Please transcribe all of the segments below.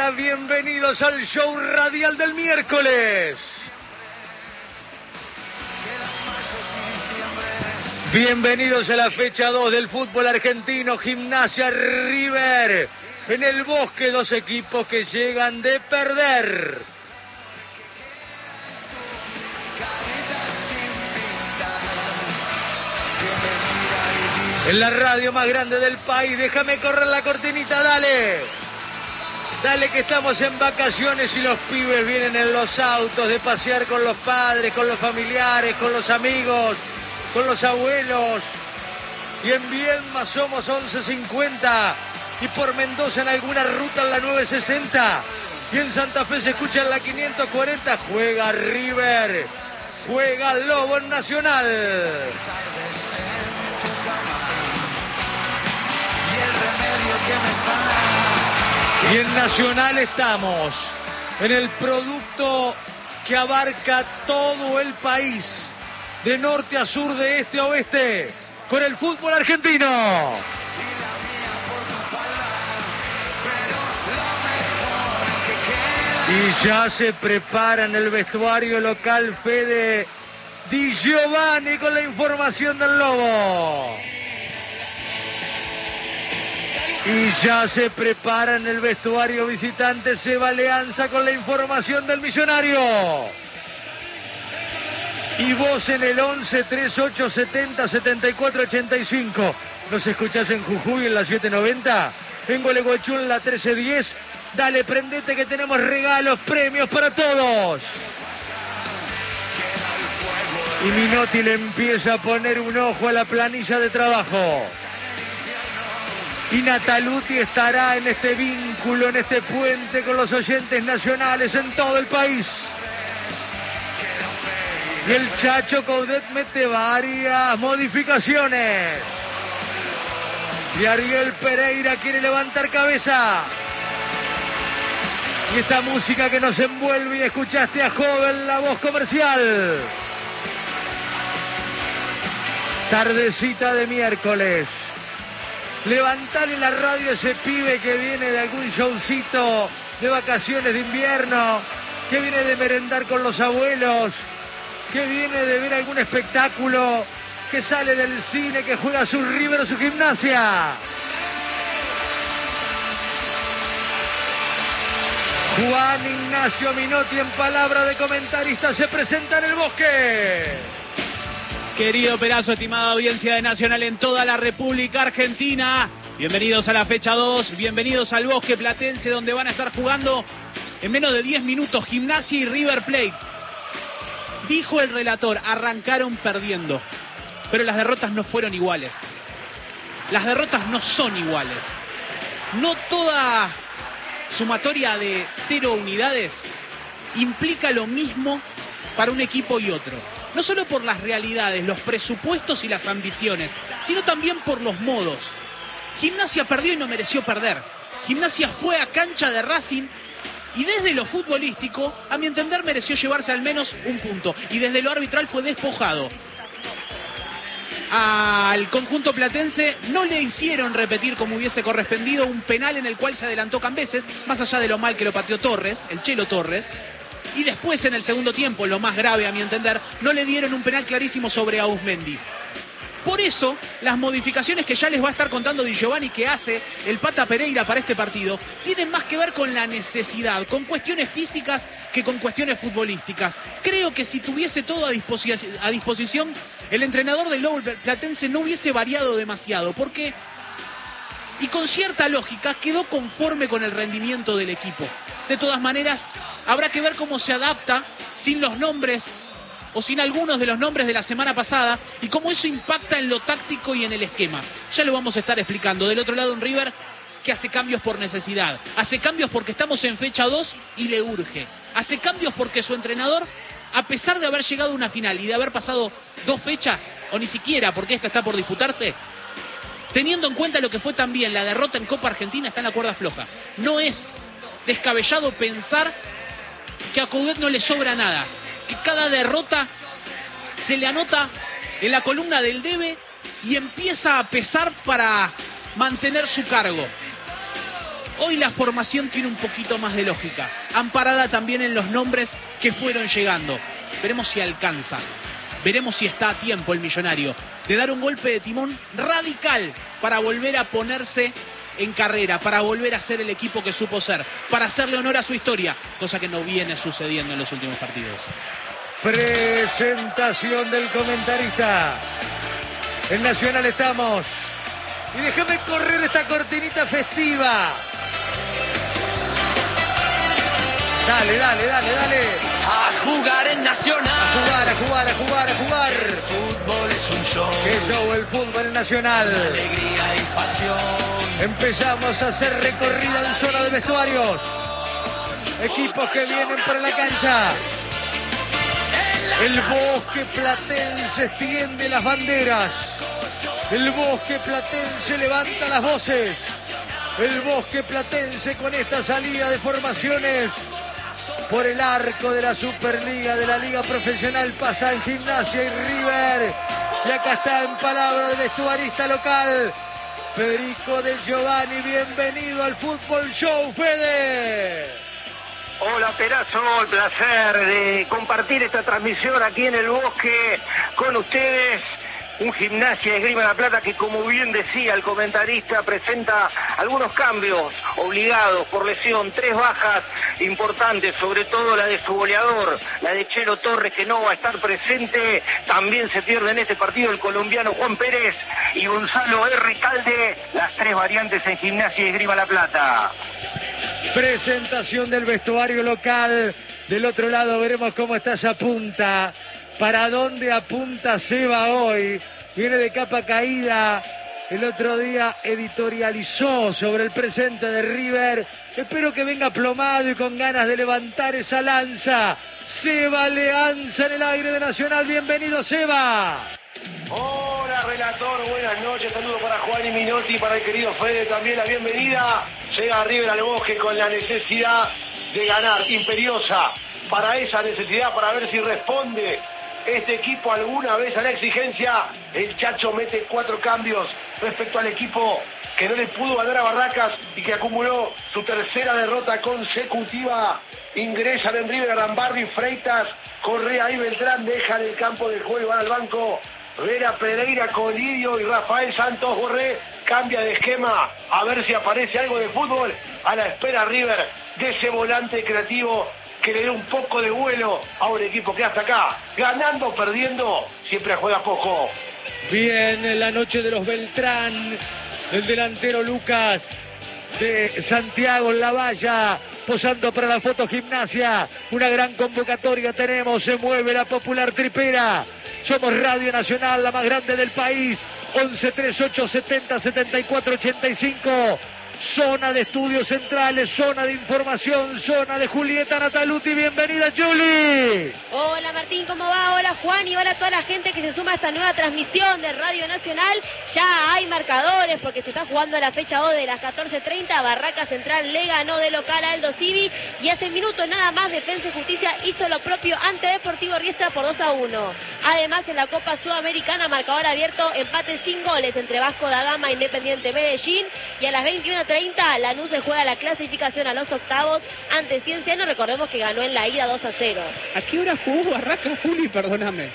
mañana, bienvenidos al show radial del miércoles. Bienvenidos a la fecha 2 del fútbol argentino, Gimnasia River. En el Bosque, dos equipos que llegan de perder. En la radio más grande del país, déjame correr la cortinita, dale. Dale que estamos en vacaciones y los pibes vienen en los autos de pasear con los padres, con los familiares, con los amigos, con los abuelos. Y en Viedma somos 11:50 y por Mendoza en alguna ruta en la 960. Y en Santa Fe se escucha en la 540. Juega River, juega Lobo en Nacional. Y en Nacional estamos en el producto que abarca todo el país, de norte a sur, de este a oeste, con el fútbol argentino. Y ya se prepara en el vestuario local Fede Di Giovanni con la información del Lobo. Y ya se prepara en el vestuario visitante Seba Leanza con la información del Millonario. Y vos en el 11 38 70 74 85. ¿Nos escuchás en Jujuy en la 790? En Gualeguaychú en la 1310. Dale, prendete que tenemos regalos, premios para todos. Y Minotti le empieza a poner un ojo a la planilla de trabajo. Y Nataluti estará en este vínculo, en este puente con los oyentes nacionales en todo el país. Y el Chacho Coudet mete varias modificaciones. Y Ariel Pereira quiere levantar cabeza. Y esta música que nos envuelve, y escuchaste a Joven, la voz comercial. Tardecita de miércoles. Levantale la radio a ese pibe que viene de algún showcito de vacaciones de invierno, que viene de merendar con los abuelos, que viene de ver algún espectáculo, que sale del cine, que juega su River o su Gimnasia. Juan Ignacio Minotti, en palabra de comentarista, se presenta en el Bosque. Querido Perazo, estimada audiencia de Nacional en toda la República Argentina, bienvenidos a la fecha 2, bienvenidos al Bosque Platense, donde van a estar jugando en menos de 10 minutos Gimnasia y River Plate. Dijo el relator, arrancaron perdiendo, pero las derrotas no fueron iguales. Las derrotas no son iguales. No toda sumatoria de 0 unidades implica lo mismo para un equipo y otro. No solo por las realidades, los presupuestos y las ambiciones, sino también por los modos. Gimnasia perdió y no mereció perder. Gimnasia fue a cancha de Racing y desde lo futbolístico, a mi entender, mereció llevarse al menos un punto. Y desde lo arbitral fue despojado. Al conjunto platense no le hicieron repetir como hubiese correspondido un penal en el cual se adelantó Cambeses, más allá de lo mal que lo pateó Torres, el Chelo Torres. Y después, en el segundo tiempo, lo más grave a mi entender, no le dieron un penal clarísimo sobre Auzmendi. Por eso, las modificaciones que ya les va a estar contando Di Giovanni que hace el Pata Pereira para este partido, tienen más que ver con la necesidad, con cuestiones físicas que con cuestiones futbolísticas. Creo que si tuviese todo a disposición, el entrenador del Lobo Platense no hubiese variado demasiado, porque, y con cierta lógica, quedó conforme con el rendimiento del equipo. De todas maneras, habrá que ver cómo se adapta sin los nombres o sin algunos de los nombres de la semana pasada y cómo eso impacta en lo táctico y en el esquema. Ya lo vamos a estar explicando. Del otro lado, un River que hace cambios por necesidad. Hace cambios porque estamos en fecha 2 y le urge. Hace cambios porque su entrenador, a pesar de haber llegado a una final y de haber pasado 2 fechas, o ni siquiera porque esta está por disputarse, teniendo en cuenta lo que fue también la derrota en Copa Argentina, está en la cuerda floja. No es descabellado pensar que a Coudet no le sobra nada, que cada derrota se le anota en la columna del debe y empieza a pesar para mantener su cargo. Hoy la formación tiene un poquito más de lógica, amparada también en los nombres que fueron llegando. Veremos si alcanza, veremos si está a tiempo el Millonario de dar un golpe de timón radical para volver a ponerse en carrera, para volver a ser el equipo que supo ser, para hacerle honor a su historia, cosa que no viene sucediendo en los últimos partidos. Presentación del comentarista. En Nacional estamos. Y déjame correr esta cortinita festiva. Dale. A jugar en Nacional. A jugar. El fútbol es un show. ¡Qué show el fútbol nacional! Alegría y pasión. Empezamos a hacer recorrida en zona de vestuarios. Equipos que vienen para la cancha. El Bosque Platense extiende las banderas. El Bosque Platense levanta las voces. El Bosque Platense con esta salida de formaciones por el arco de la Superliga, de la Liga Profesional, pasa en Gimnasia y River. Y acá está en palabra del vestuarista local, Federico de Giovanni. Bienvenido al Fútbol Show, Fede. Hola Perazo, el placer de compartir esta transmisión aquí en el Bosque con ustedes. Un Gimnasia de Esgrima La Plata que, como bien decía el comentarista, presenta algunos cambios obligados por lesión, 3 bajas importantes, sobre todo la de su goleador, la de Chelo Torres, que no va a estar presente. También se pierde en este partido el colombiano Juan Pérez y Gonzalo R. Calde, las 3 variantes en Gimnasia de Esgrima La Plata. Presentación del vestuario local. Del otro lado veremos cómo está esa punta. ¿Para dónde apunta Seba hoy? Viene de capa caída. El otro día editorializó sobre el presente de River. Espero que venga plomado y con ganas de levantar esa lanza. Seba Leanza en el aire de Nacional. Bienvenido, Seba. Hola relator, buenas noches, saludos para Juan y Minotti, para el querido Fede también la bienvenida. Llega River al Bosque con la necesidad de ganar, imperiosa, para esa necesidad, para ver si responde este equipo alguna vez a la exigencia. El Chacho mete 4 cambios respecto al equipo que no le pudo ganar a Barracas y que acumuló su tercera derrota consecutiva. Ingresan en River Arambarri, Freitas, Correa y Beltrán, dejan el campo de juego y van al banco. Vera Pereira, Colidio y Rafael Santos Borré. Cambia de esquema, a ver si aparece algo de fútbol. A la espera River de ese volante creativo que le dé un poco de vuelo a un equipo que hasta acá, ganando o perdiendo, siempre juega poco. Bien, en la noche de los Beltrán, el delantero Lucas de Santiago en la valla, posando para la foto Gimnasia. Una gran convocatoria tenemos, se mueve la popular tripera. Somos Radio Nacional, la más grande del país. 11 38 70 74 85. Zona de estudios centrales, zona de información, zona de Julieta Nataluti. Bienvenida, Juli. Hola Martín, ¿cómo va? Hola Juan y hola a toda la gente que se suma a esta nueva transmisión de Radio Nacional. Ya hay marcadores porque se está jugando la fecha 2 de las 14:30. Barraca Central le ganó de local a Aldo Civi y hace minutos nada más Defensa y Justicia hizo lo propio ante Deportivo Riestra por 2-1. Además, en la Copa Sudamericana, marcador abierto, empate sin goles entre Vasco da Gama e Independiente Medellín. Y a las 21:30 Lanús se juega la clasificación a los octavos ante Cienciano. Recordemos que ganó en la ida 2-0. ¿A qué hora jugó Barracas, Juli? Perdóname.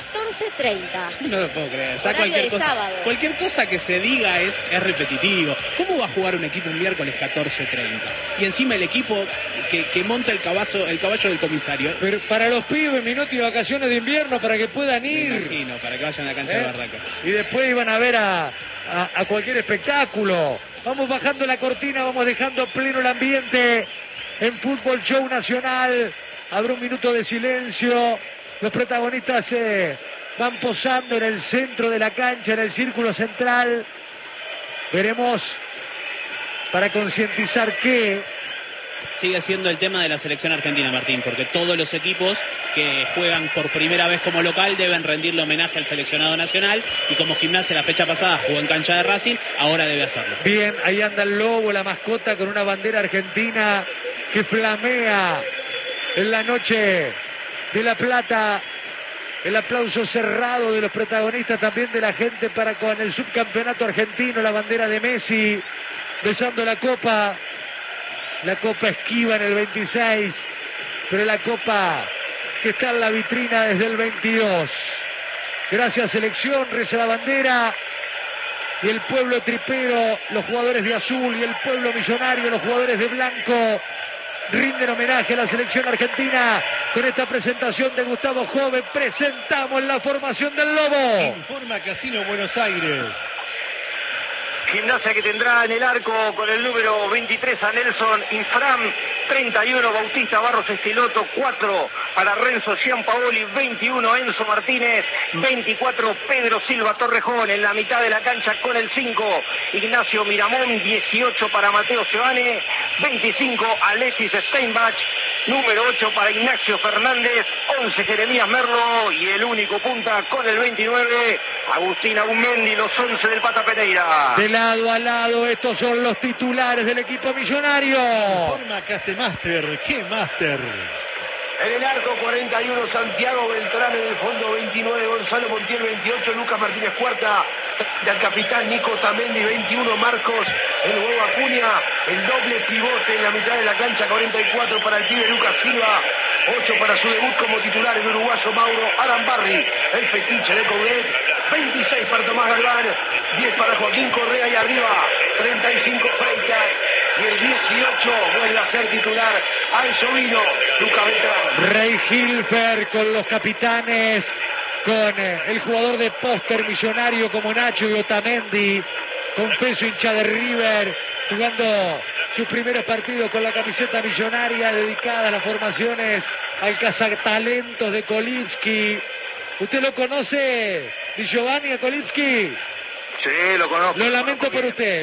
14:30. No lo puedo creer. O sea, cualquier cosa que se diga es repetitivo. ¿Cómo va a jugar un equipo un miércoles 14:30? Y encima el equipo que monta el caballo del comisario. Pero para los pibes, Minotti, vacaciones de invierno para que puedan ir. Me imagino, para que vayan a la cancha de Barracas. Y después iban a ver a cualquier espectáculo. Vamos bajando la cortina, vamos dejando pleno el ambiente en Fútbol Show Nacional. Habrá un minuto de silencio. Los protagonistas van posando en el centro de la cancha, en el círculo central. Veremos para concientizar que sigue siendo el tema de la selección argentina, Martín, porque todos los equipos que juegan por primera vez como local deben rendirle homenaje al seleccionado nacional, y como Gimnasia la fecha pasada jugó en cancha de Racing, ahora debe hacerlo. Bien, ahí anda el lobo, la mascota, con una bandera argentina que flamea en la noche de La Plata. El aplauso cerrado de los protagonistas, también de la gente para con el subcampeonato argentino, la bandera de Messi, besando la copa. La Copa Esquiva en el 26, pero la Copa que está en la vitrina desde el 22. Gracias selección, reza la bandera. Y el pueblo tripero, los jugadores de azul, y el pueblo millonario, los jugadores de blanco, rinden homenaje a la selección argentina con esta presentación de Gustavo Jove. Presentamos la formación del Lobo. Informa Casino Buenos Aires. Gimnasia que tendrá en el arco con el número 23 a Nelson Infram, 31 Bautista Barros Esqueloto, 4 para Renzo Gianpaoli, 21 Enzo Martínez, 24 Pedro Silva Torrejón, en la mitad de la cancha con el 5 Ignacio Miramón, 18 para Mateo Sebane, 25 Alexis Steinbach, número 8 para Ignacio Fernández, 11 Jeremías Merlo y el único punta con el 29 Agustín Aumendi, los 11 del Pata Pereira. De lado a lado, estos son los titulares del equipo millonario. Forma Casemaster, ¿qué Master? En el arco 41 Santiago Beltrán, en el fondo 29 Gonzalo Montiel, 28 Lucas Martínez Cuarta, del capitán Nico Tamendi, 21 Marcos el huevo Acuña, el doble pivote en la mitad de la cancha, 44 para el pibe Lucas Silva, 8 para su debut como titular el uruguayo Mauro Arambarri, el fetiche de Coudet, 26 para Tomás Galván, 10 para Joaquín Correa y arriba 35 Freitas y el 18 vuelve a ser titular Anzo Vino, Lucas Beltrán. Rey Hilfer con los capitanes, con el jugador de póster millonario como Nacho y Otamendi, confeso hincha de River, jugando sus primeros partidos con la camiseta millonaria dedicada a las formaciones al cazatalentos de Kolipski. ¿Usted lo conoce, Di Giovanni, a Kolipski? Sí, lo conozco. Lo lamento por usted.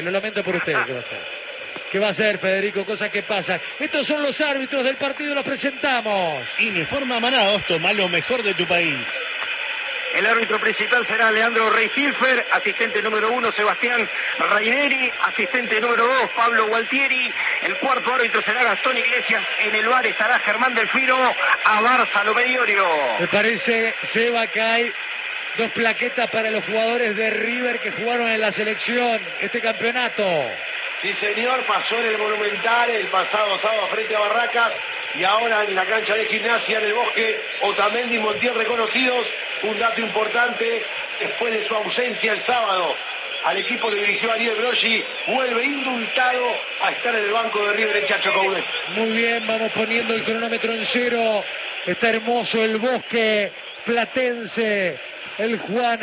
¿Qué va a hacer, Federico? Cosas que pasan. Estos son los árbitros del partido, los presentamos. Informa Manaos, toma lo mejor de tu país. El árbitro principal será Leandro Rey Hilfer, asistente número 1 Sebastián Raineri, asistente número 2 Pablo Gualtieri, el cuarto árbitro será Gastón Iglesias, en el bar estará Germán Delfino, a Bárzalo Mediorio. Me parece, Seba, que hay 2 plaquetas para los jugadores de River que jugaron en la selección este campeonato. Sí, señor, pasó en el Monumental el pasado sábado frente a Barracas y ahora en la cancha de Gimnasia en el Bosque, Otamendi y Montiel reconocidos. Un dato importante, después de su ausencia el sábado al equipo que dirigió Ariel Broggi, vuelve indultado a estar en el banco de River el Chacho Coudet. Muy bien, vamos poniendo el cronómetro en 0. Está hermoso el Bosque platense, el Juan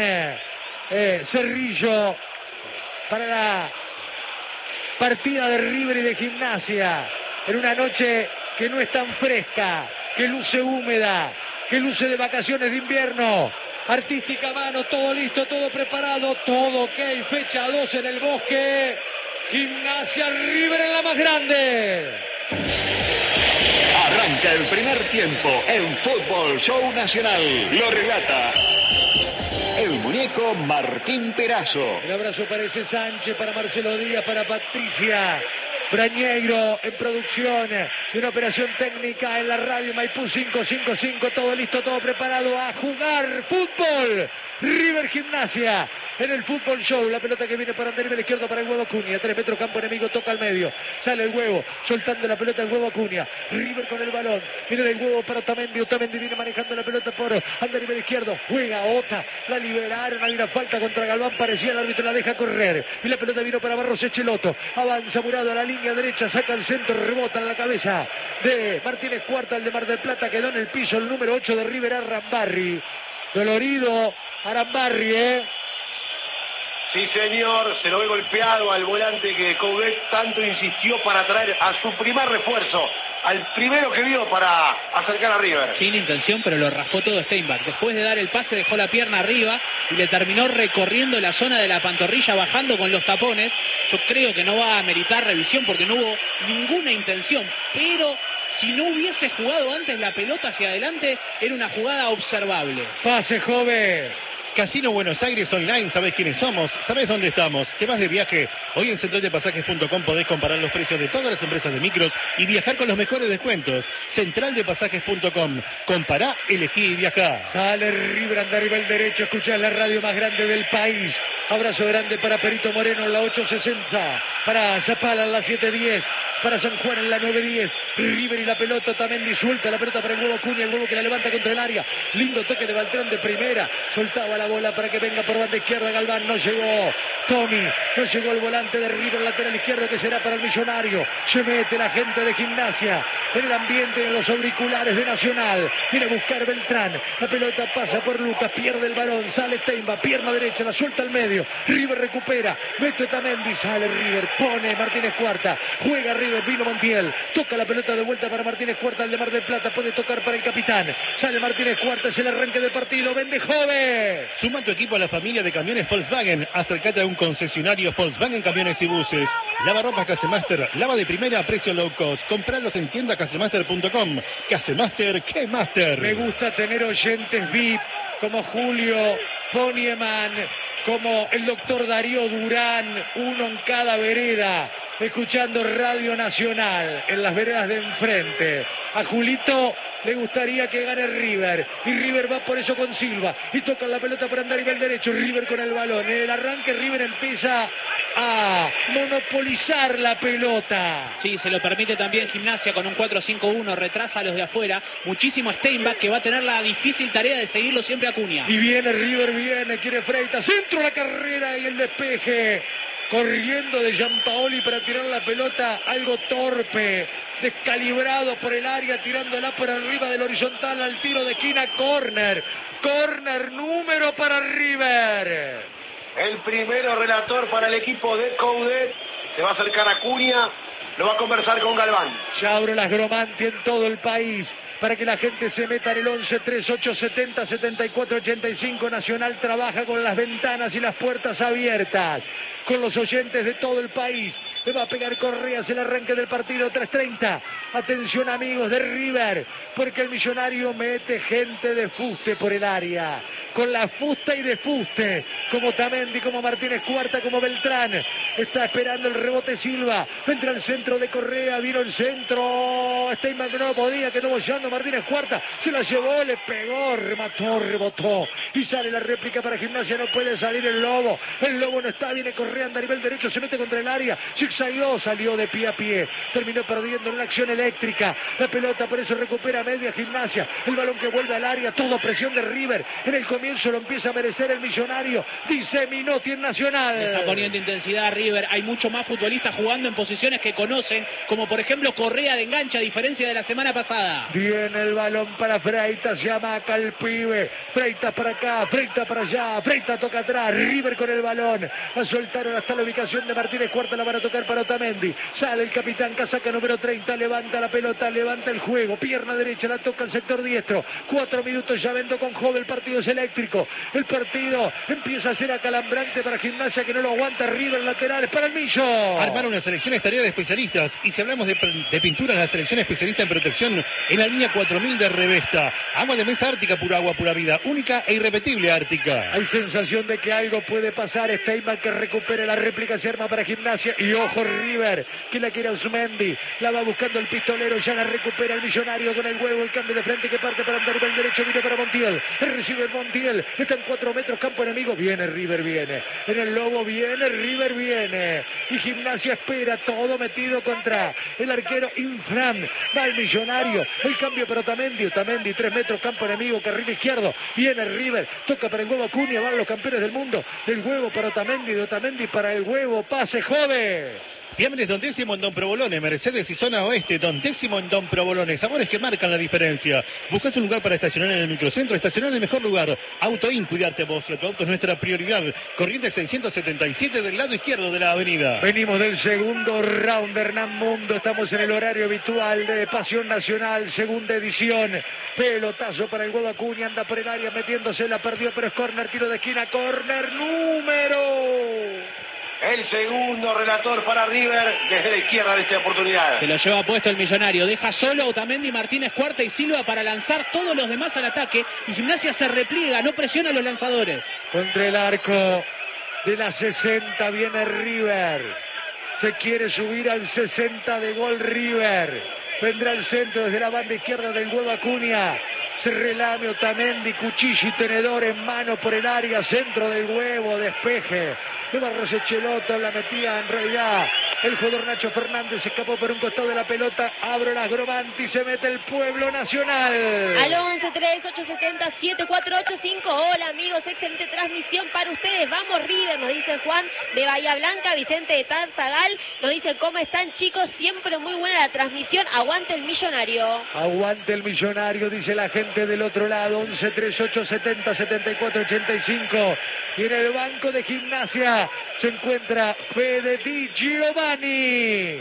Cerrillo para la partida de River y de Gimnasia en una noche que no es tan fresca, que luce húmeda, que luce de vacaciones de invierno. Artística mano, todo listo, todo preparado, todo ok. Fecha 2 en el Bosque. Gimnasia, River en la más grande. Arranca el primer tiempo en Fútbol Show Nacional. Lo relata el muñeco Martín Perazo. El abrazo para ese Sánchez, para Marcelo Díaz, para Patricia Brañeiro en producción de una operación técnica en la radio Maipú 555. Todo listo, todo preparado a jugar fútbol. River Gimnasia en el Fútbol Show. La pelota que viene para Ander River izquierdo para el huevo Acuña. 3 metros campo enemigo, toca al medio. Sale el huevo, soltando la pelota el huevo Acuña. River con el balón. Viene del huevo para Otamendi. Otamendi viene manejando la pelota por Ander River izquierdo. Juega Ota. La liberaron. Hay una falta contra Galván. Parecía el árbitro, la deja correr. Y la pelota vino para Barros Esqueloto. Avanza Murado a la línea derecha. Saca el centro. Rebota en la cabeza de Martínez Cuarta, el de Mar del Plata. Quedó en el piso el número 8 de River, Arambarri. Dolorido Arambarri, Sí, señor, se lo ve golpeado al volante que Coudet tanto insistió para traer a su primer refuerzo, al primero que vio para acercar a River. Sin intención, pero lo raspó todo Steinbach. Después de dar el pase dejó la pierna arriba y le terminó recorriendo la zona de la pantorrilla, bajando con los tapones. Yo creo que no va a meritar revisión porque no hubo ninguna intención, pero si no hubiese jugado antes la pelota hacia adelante, era una jugada observable. Pase, joven. Casino Buenos Aires Online, ¿sabés quiénes somos? ¿Sabés dónde estamos? ¿Te vas de viaje? Hoy en centraldepasajes.com podés comparar los precios de todas las empresas de micros y viajar con los mejores descuentos. Centraldepasajes.com. Compará, elegí y viajá. Sale River, anda arriba el derecho. Escuchás la radio más grande del país. Abrazo grande para Perito Moreno en la 860. Para Zapala en la 710. para San Juan en la 9-10. River y la pelota, Otamendi suelta la pelota para el huevo Acuña, el huevo que la levanta contra el área. Lindo toque de Beltrán de primera. Soltaba la bola para que venga por banda izquierda Galván. No llegó Tommy, no llegó el volante de River, lateral izquierdo que será para el Millonario. Se mete la gente de Gimnasia en el ambiente, en los auriculares de Nacional. Viene a buscar Beltrán. La pelota pasa por Lucas, pierde el balón, sale Teimba, pierna derecha, la suelta al medio. River recupera, mete Otamendi, sale River, pone Martínez Cuarta, juega River, vino Montiel, toca la pelota de vuelta para Martínez Cuarta, el de Mar del Plata, puede tocar para el capitán. Sale Martínez Cuarta, es el arranque del partido, vende Jove. Suma tu equipo a la familia de camiones Volkswagen. Acércate a un concesionario Volkswagen Camiones y Buses. Lavarropas Casemaster, lava de primera a precio low cost. Compralos en tiendacasemaster.com. Casemaster, ¿qué master? Me gusta tener oyentes VIP como Julio Ponieman, como el doctor Darío Durán, uno en cada vereda, escuchando Radio Nacional en las veredas de enfrente. A Julito le gustaría que gane River, y River va por eso con Silva, y toca la pelota para andar nivel derecho, River con el balón. En el arranque River empieza a monopolizar la pelota. Sí, se lo permite también Gimnasia con un 4-5-1, retrasa a los de afuera. Muchísimo Steinbach, que va a tener la difícil tarea de seguirlo siempre a Acuña. Y viene River, viene, quiere Freitas, centro la carrera y el despeje. Corriendo de Giampaoli para tirar la pelota, algo torpe, descalibrado por el área, tirándola por arriba del horizontal al tiro de esquina, córner. Córner número para River. El primero relator para el equipo de Coudet. Se va a acercar a Acuña, lo va a conversar con Galván. Ya abro las Gromanti en todo el país para que la gente se meta en el 11-3870-7485. Nacional trabaja con las ventanas y las puertas abiertas, con los oyentes de todo el país. Le va a pegar Correas el arranque del partido, 3:30. Atención amigos de River, porque el Millonario mete gente de fuste por el área. Con la fusta y de fuste, como Otamendi, como Martínez Cuarta, como Beltrán. Está esperando el rebote Silva. Entra el centro de Correa, vino el centro. Steinman que no podía, que estuvo llevando Martínez Cuarta. Se la llevó, le pegó, remató, rebotó. Y sale la réplica para Gimnasia, no puede salir el Lobo. El Lobo no está, viene Correa, anda a nivel derecho, se mete contra el área. Zigzagueó, salió de pie a pie. Terminó perdiendo en una acción eléctrica. La pelota por eso recupera media Gimnasia. El balón que vuelve al área, todo presión de River. En el comienzo lo empieza a merecer el Millonario. Dice Minotti en Nacional. Le está poniendo intensidad a River. Hay mucho más futbolistas jugando en posiciones que conocen, como por ejemplo Correa de enganche, a diferencia de la semana pasada. Viene el balón para Freitas, se amaca el pibe. Freitas para acá, Freitas para allá. Freitas toca atrás, River con el balón. La soltaron hasta la ubicación de Martínez Cuarta, la van a tocar para Otamendi. Sale el capitán, casaca número 30, levanta la pelota, levanta el juego. Pierna derecha, la toca el sector diestro. 4 minutos ya vendo con Jove, el partido es eléctrico. El partido empieza a ser acalambrante para Gimnasia, que no lo aguanta. River, laterales para el Millo. Armar una selección es tarea de especialistas. Y si hablamos de pinturas, la selección especialista en protección en la línea 4000 de Revesta. Agua de mesa Ártica, pura agua, pura vida. Única e irrepetible Ártica. Hay sensación de que algo puede pasar. Steinman que recupere la réplica, se arma para Gimnasia. Y ojo River, que la quiere Osmendi. La va buscando el pistolero, ya la recupera el Millonario con el huevo. El cambio de frente que parte para andar el derecho, viene para Montiel. Recibe Montiel. Está en 4 metros, campo enemigo. Viene River, viene. En el Lobo viene, River viene. Y Gimnasia espera, todo metido contra el arquero Infran. Va el Millonario. El cambio para Otamendi. Otamendi, 3 metros, campo enemigo, carril izquierdo. Viene River. Toca para el huevo Acuña. Van los campeones del mundo. El huevo para Otamendi. De Otamendi para el huevo. Pase Jove. Fiambres Don Décimo en Don Provolone, Mercedes y Zona Oeste, Don Décimo en Don Provolone. Sabores que marcan la diferencia. Buscas un lugar para estacionar en el microcentro, estacionar en el mejor lugar. Autoin, cuidarte vos y a tu auto es nuestra prioridad. Corriente 677 del lado izquierdo de la avenida. Venimos del segundo round de Hernán Mundo. Estamos en el horario habitual de Pasión Nacional, segunda edición. Pelotazo para el huevo Acuña, anda por el área metiéndose, la perdió, pero es córner, tiro de esquina, córner número. El segundo relator para River desde la izquierda de esta oportunidad. Se lo lleva puesto el Millonario. Deja solo a Otamendi, Martínez Cuarta y Silva para lanzar todos los demás al ataque. Y Gimnasia se repliega, no presiona a los lanzadores. Contra el arco de la 60 viene River. Se quiere subir al 60 de gol River. Vendrá el centro desde la banda izquierda del huevo Acuña. Se relame Otamendi, cuchillo y tenedor en mano por el área, centro del huevo, despeje. de Barros Echeloto, la metía en realidad el jugador Nacho Fernández, se escapó por un costado de la pelota, abre las Gromanti, se mete el Pueblo Nacional. Al 11-3-870-7485. Hola amigos, excelente transmisión para ustedes. Vamos River, nos dice Juan de Bahía Blanca. Vicente de Tartagal nos dice, ¿cómo están chicos? Siempre muy buena la transmisión. Aguante el Millonario. Aguante el Millonario, dice la gente del otro lado. 11-3-870-7485. Y en el banco de Gimnasia se encuentra Fede Di Giovanni.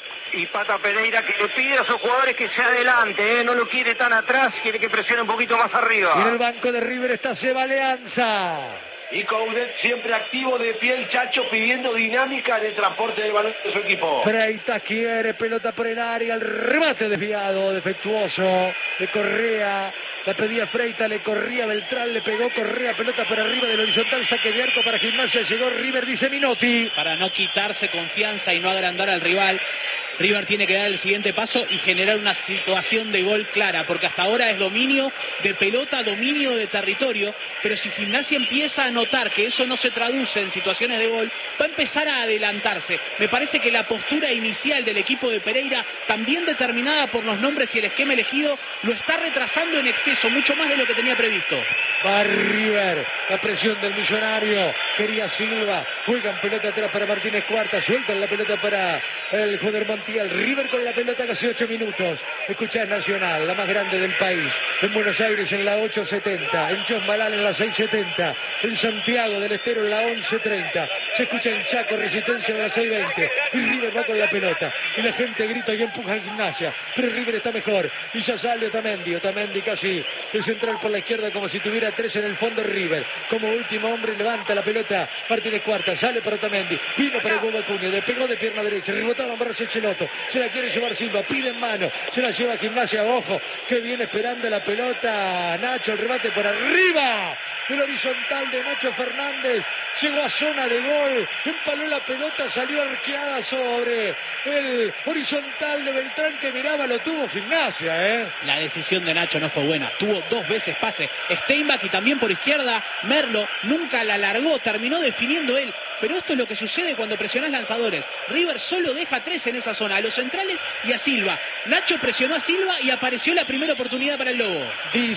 Y Pata Pereira que le pide a sus jugadores que se adelante, no lo quiere tan atrás, quiere que presione un poquito más arriba. Y en el banco de River está Seba Leanza. Y Coudet siempre activo de pie el Chacho pidiendo dinámica en el transporte del balón de su equipo. Freitas quiere, pelota por el área, el remate desviado, defectuoso de Correa. La pedía Freitas, le corría Beltrán, le pegó Correa, pelota por arriba del horizontal, saque de arco para Gimnasia, llegó River, dice Minotti. Para no quitarse confianza y no agrandar al rival, River tiene que dar el siguiente paso y generar una situación de gol clara, porque hasta ahora es dominio de pelota, dominio de territorio, pero si Gimnasia empieza a notar que eso no se traduce en situaciones de gol, va a empezar a adelantarse. Me parece que la postura inicial del equipo de Pereira, también determinada por los nombres y el esquema elegido, lo está retrasando en exceso, mucho más de lo que tenía previsto. Va River, la presión del Millonario, quería Silva, juegan pelota atrás para Martínez Cuarta, sueltan la pelota para el jugador Montiel. River con la pelota casi 8 minutos. Escuchás Nacional, la más grande del país. En Buenos Aires en la 8.70, en Chosmalal en la 6.70, en Santiago del Estero en la 11.30. Se escucha en Chaco, Resistencia en la 6.20. Y River va con la pelota. Y la gente grita y empuja en Gimnasia. Pero River está mejor. Y ya sale Otamendi. Otamendi casi de central por la izquierda como si tuviera 3 en el fondo River. Como último hombre levanta la pelota Martínez Cuarta. Sale para Otamendi. Vino para el huevo Acuña. Le pegó de pierna derecha. Rebotaban Barros Echeloto. Se la quiere llevar Silva. Pide en mano. Se la lleva Gimnasia. Ojo. Que viene esperando la pelota. Nacho. El remate por arriba. El horizontal de Nacho Fernández. Llegó a zona de gol. Empaló la pelota. Salió arqueada sobre el horizontal de Beltrán que miraba. Lo tuvo Gimnasia. La decisión de Nacho no fue buena. Tuvo 2 veces pase. Steinbach y también por izquierda Merlo. Nunca la largó. Terminó definiendo él. Pero esto es lo que sucede cuando presionás lanzadores. River solo deja 3 en esa zona. A los centrales y a Silva. Nacho presionó a Silva y apareció la primera oportunidad para el Lobo.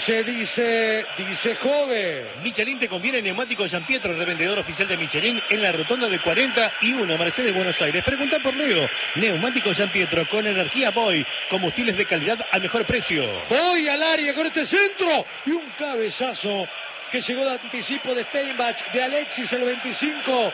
Dice Jove. Michelin te conviene neumático Gianpietro, revendedor oficial de Michelin en la rotonda de 41 Mercedes Buenos Aires. Pregunta por Leo. Neumático Gianpietro con energía Boy. Combustibles de calidad al mejor precio. Voy al área con este centro. Y un cabezazo que llegó de anticipo de Steinbach, de Alexis el 25.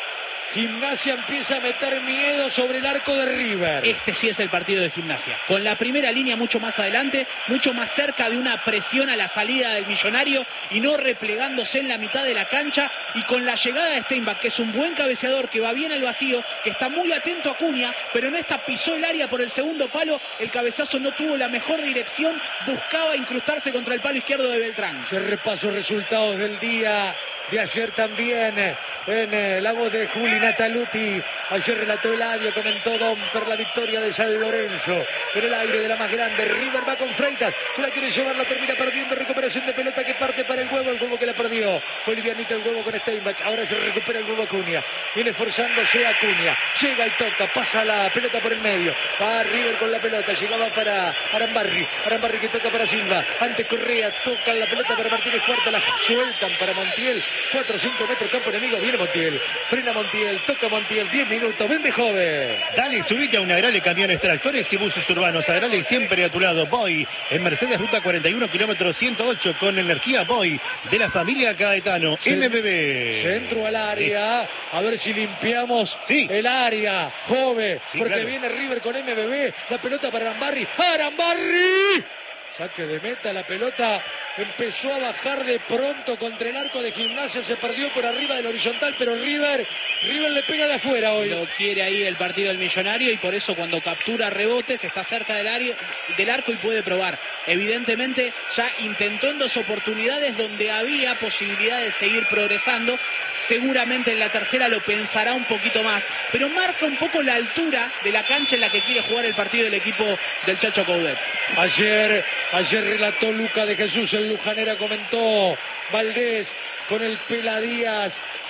Gimnasia empieza a meter miedo sobre el arco de River. Este sí es el partido de Gimnasia. Con la primera línea mucho más adelante, mucho más cerca de una presión a la salida del Millonario y no replegándose en la mitad de la cancha. Y con la llegada de Steinbach, que es un buen cabeceador, que va bien al vacío, que está muy atento a Acuña, pero en esta pisó el área por el segundo palo. El cabezazo no tuvo la mejor dirección, buscaba incrustarse contra el palo izquierdo de Beltrán. Se repaso resultados del día de ayer también. En la voz de Juli Nataluti. Ayer relató Eladio, comentó Domper la victoria de San Lorenzo. En el aire de la más grande, River va con Freitas. Se la quiere llevar, la termina perdiendo. Recuperación de pelota que parte para el huevo que la perdió. Fue livianito el huevo con Steinbach. Ahora se recupera el huevo Acuña. Viene esforzándose Acuña. Llega y toca, pasa la pelota por el medio. Va River con la pelota. Llegaba para Arambarri. Arambarri que toca para Silva. Antes Correa, toca la pelota para Martínez Cuarta. La sueltan para Montiel. 4 o 5 metros campo enemigo. Viene Montiel, frena Montiel, toca Montiel, 10 minutos, vende joven. Dale, subite a un Agrale Camiones, Tractores y Buses Urbanos. Agrale siempre a tu lado. Boy, en Mercedes Ruta 41, kilómetro 108, con energía Boy, de la familia Caetano. MBB. Centro al área, a ver si limpiamos el área, joven, porque claro, viene River con MBB, la pelota para Arambarri. ¡Arambarri! Saque de meta, la pelota empezó a bajar de pronto contra el arco de Gimnasia, se perdió por arriba del horizontal, pero River le pega de afuera hoy. Lo quiere ahí el partido del Millonario y por eso cuando captura rebotes está cerca del arco y puede probar. Evidentemente ya intentó en 2 oportunidades donde había posibilidad de seguir progresando. Seguramente en la tercera lo pensará un poquito más, pero marca un poco la altura de la cancha en la que quiere jugar el partido del equipo del Chacho Coudet. Ayer relató Luca de Jesús, el Lujanera comentó Valdés con el Pela Díaz,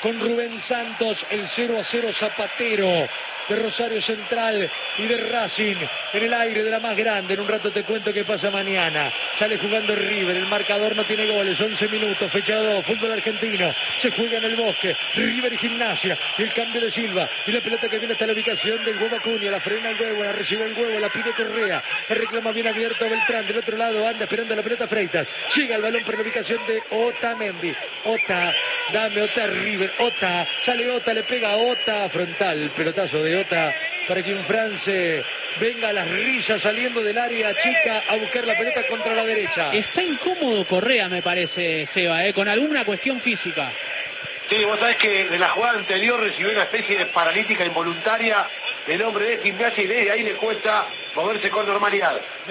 con Rubén Santos, el 0-0 zapatero de Rosario Central y de Racing en el aire de la más grande. En un rato te cuento qué pasa mañana. Sale jugando River, el marcador no tiene goles, 11 minutos, fecha 2, fútbol argentino, se juega en el Bosque, River y Gimnasia, y el cambio de Silva, y la pelota que viene hasta la ubicación del Huevo Acuña, la frena el Huevo, la recibe el Huevo, la pide Correa, la reclama bien abierto Beltrán, del otro lado anda esperando la pelota Freitas, llega el balón por la ubicación de Otamendi, Ota, dame Ota River, Ota, sale Ota, le pega a Ota, frontal, pelotazo de Ota, para que un France venga a las risas saliendo del área chica a buscar la pelota contra la derecha. Está incómodo Correa, me parece, Seba, con alguna cuestión física. Sí, vos sabés que en la jugada anterior recibió una especie de paralítica involuntaria del hombre de Gimnasia y desde ahí le cuesta moverse con normalidad.